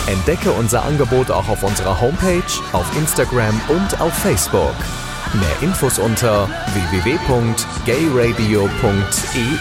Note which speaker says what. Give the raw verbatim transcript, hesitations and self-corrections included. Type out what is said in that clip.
Speaker 1: Entdecke unser Angebot auch auf unserer Homepage, auf Instagram und auf Facebook. Mehr Infos unter w w w punkt gayradio punkt e